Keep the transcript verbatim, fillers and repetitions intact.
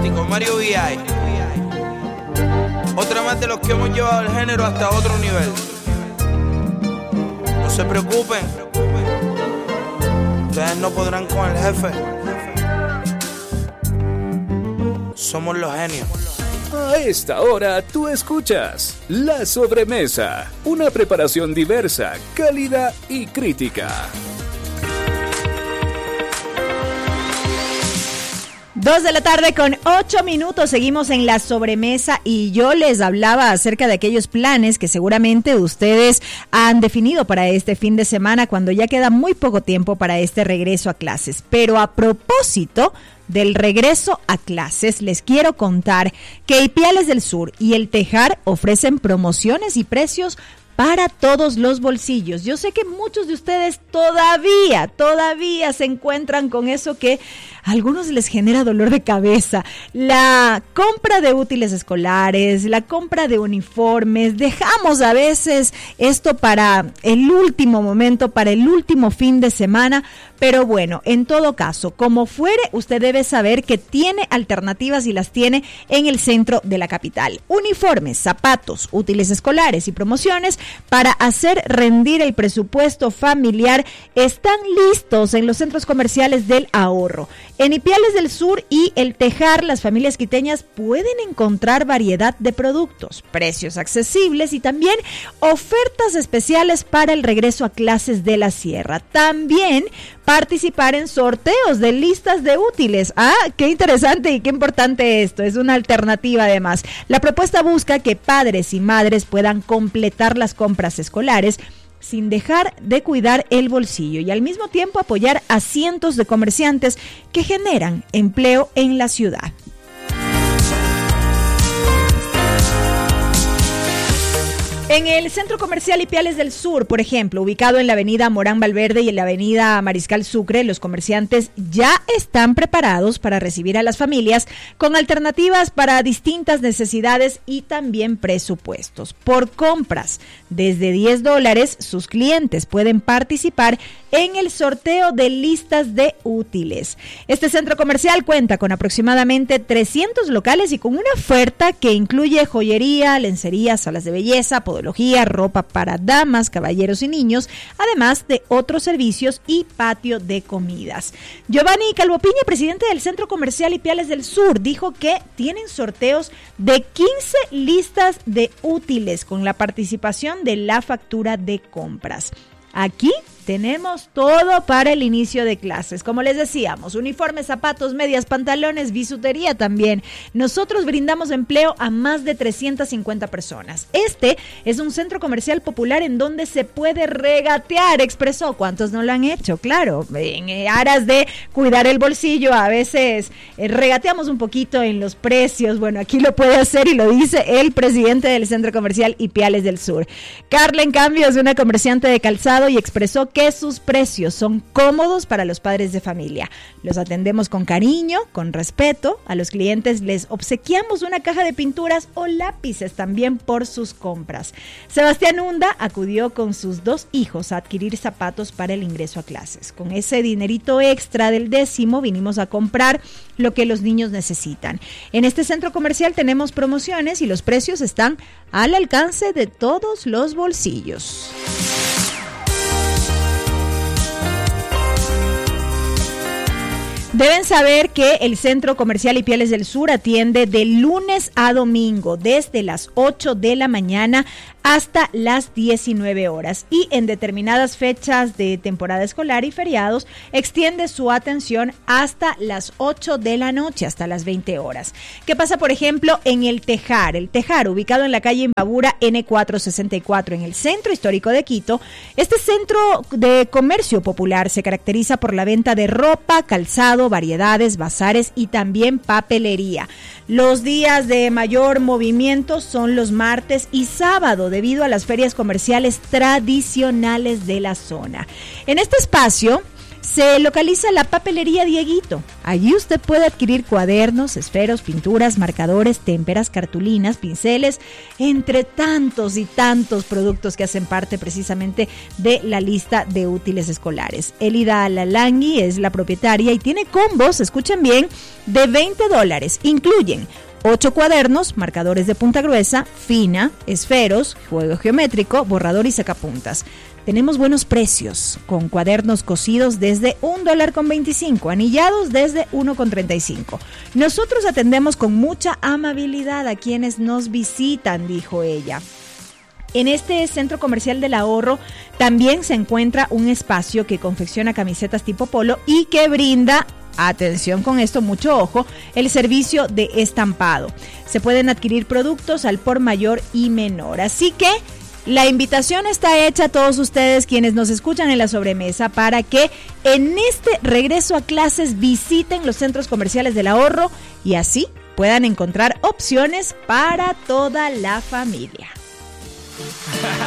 fantástico, Mario V I. Otra más de los que hemos llevado el género hasta otro nivel. No se preocupen, ustedes no podrán con el jefe. Somos los genios. A esta hora tú escuchas La Sobremesa, una preparación diversa, cálida y crítica. Dos de la tarde con ocho minutos, seguimos en La Sobremesa y yo les hablaba acerca de aquellos planes que seguramente ustedes han definido para este fin de semana cuando ya queda muy poco tiempo para este regreso a clases. Pero a propósito del regreso a clases, les quiero contar que Ipiales del Sur y El Tejar ofrecen promociones y precios para todos los bolsillos. Yo sé que muchos de ustedes todavía, todavía se encuentran con eso que a algunos les genera dolor de cabeza. La compra de útiles escolares, la compra de uniformes, dejamos a veces esto para el último momento, para el último fin de semana, pero bueno, en todo caso, como fuere, usted debe saber que tiene alternativas y las tiene en el centro de la capital. Uniformes, zapatos, útiles escolares y promociones para hacer rendir el presupuesto familiar están listos en los centros comerciales del ahorro. En Ipiales del Sur y El Tejar, las familias quiteñas pueden encontrar variedad de productos, precios accesibles y también ofertas especiales para el regreso a clases de la sierra. También participar en sorteos de listas de útiles. Ah, qué interesante y qué importante esto. Es una alternativa además. La propuesta busca que padres y madres puedan completar las compras escolares sin dejar de cuidar el bolsillo y al mismo tiempo apoyar a cientos de comerciantes que generan empleo en la ciudad. En el Centro Comercial Ipiales del Sur, por ejemplo, ubicado en la avenida Morán Valverde y en la avenida Mariscal Sucre, los comerciantes ya están preparados para recibir a las familias con alternativas para distintas necesidades y también presupuestos. Por compras desde diez dólares, sus clientes pueden participar en el sorteo de listas de útiles. Este centro comercial cuenta con aproximadamente trescientos locales y con una oferta que incluye joyería, lencería, salas de belleza, podología, ropa para damas, caballeros y niños, además de otros servicios y patio de comidas. Giovanni Calvopiña, presidente del Centro Comercial Ipiales del Sur, dijo que tienen sorteos de quince listas de útiles con la participación de la factura de compras. Aquí tenemos todo para el inicio de clases. Como les decíamos, uniformes, zapatos, medias, pantalones, bisutería también. Nosotros brindamos empleo a más de trescientas cincuenta personas. Este es un centro comercial popular en donde se puede regatear, expresó. ¿Cuántos no lo han hecho? Claro, en aras de cuidar el bolsillo, a veces eh, regateamos un poquito en los precios. Bueno, aquí lo puede hacer y lo dice el presidente del centro comercial Ipiales del Sur. Carla, en cambio, es una comerciante de calzado y expresó que sus precios son cómodos para los padres de familia. Los atendemos con cariño, con respeto. A los clientes les obsequiamos una caja de pinturas o lápices también por sus compras. Sebastián Hunda acudió con sus dos hijos a adquirir zapatos para el ingreso a clases. Con ese dinerito extra del décimo vinimos a comprar lo que los niños necesitan. En este centro comercial tenemos promociones y los precios están al alcance de todos los bolsillos. Deben saber que el Centro Comercial Ipiales del Sur atiende de lunes a domingo desde las ocho de la mañana hasta las diecinueve horas y en determinadas fechas de temporada escolar y feriados extiende su atención hasta las ocho de la noche, hasta las veinte horas. ¿Qué pasa, por ejemplo, en El Tejar? El Tejar, ubicado en la calle Imbabura N cuatrocientos sesenta y cuatro, en el Centro Histórico de Quito. Este centro de comercio popular se caracteriza por la venta de ropa, calzado, variedades, bazares y también papelería. Los días de mayor movimiento son los martes y sábado, debido a las ferias comerciales tradicionales de la zona. En este espacio se localiza la papelería Dieguito. Allí usted puede adquirir cuadernos, esferos, pinturas, marcadores, témperas, cartulinas, pinceles, entre tantos y tantos productos que hacen parte precisamente de la lista de útiles escolares. Elida Lalangui es la propietaria y tiene combos, escuchen bien, de veinte dólares. Incluyen ocho cuadernos, marcadores de punta gruesa, fina, esferos, juego geométrico, borrador y sacapuntas. Tenemos buenos precios, con cuadernos cosidos desde un dólar con veinticinco, anillados desde uno con treinta y cinco. Nosotros atendemos con mucha amabilidad a quienes nos visitan, dijo ella. En este centro comercial del ahorro también se encuentra un espacio que confecciona camisetas tipo polo y que brinda, atención con esto, mucho ojo, el servicio de estampado. Se pueden adquirir productos al por mayor y menor. Así que la invitación está hecha a todos ustedes quienes nos escuchan en la sobremesa para que en este regreso a clases visiten los centros comerciales del ahorro y así puedan encontrar opciones para toda la familia.